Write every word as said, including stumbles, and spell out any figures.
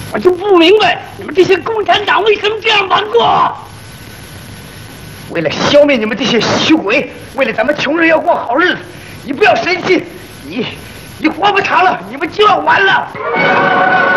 我就不明白你们这些共产党为什么这样顽固。为了消灭你们这些吸血鬼，为了咱们穷人要过好日子，你不要生气，你你活不长了，你们就要完了。